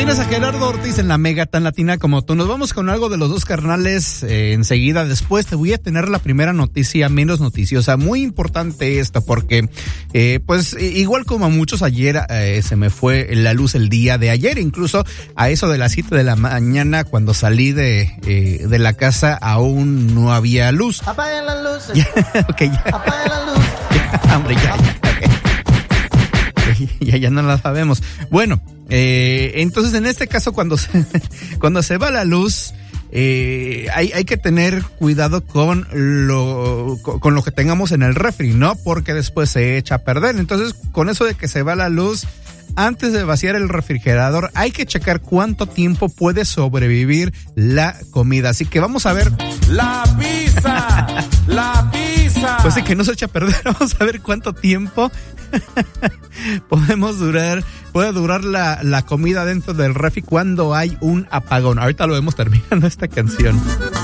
Tienes a Gerardo Ortiz en la Mega tan latina como tú. Nos vamos con algo de los dos carnales enseguida. Después te voy a tener la primera noticia menos noticiosa. Muy importante esta porque, pues, igual como a muchos ayer, se me fue la luz el día de ayer. Incluso a eso de las 7 de la mañana, cuando salí de la casa, aún no había luz. Apaguen la luz. Okay, ya. Apaguen la luz. Ya, hombre, ya. Okay. Ya no la sabemos. Bueno, entonces en este caso cuando se va la luz, hay que tener cuidado con lo que tengamos en el refri, ¿no? Porque después se echa a perder. Entonces, con eso de que se va la luz, antes de vaciar el refrigerador, hay que checar cuánto tiempo puede sobrevivir la comida. Así que vamos a ver. ¡La pizza! ¡La pizza! Pues sí, que no se echa a perder. Vamos a ver cuánto tiempo puede durar la comida dentro del refri cuando hay un apagón. Ahorita lo vemos terminando esta canción.